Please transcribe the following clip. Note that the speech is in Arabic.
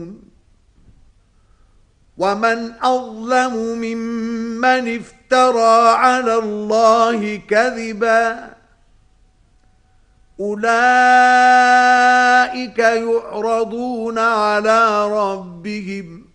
ومن أظلم ممن افترى على الله كذبا أولئك يعرضون على ربهم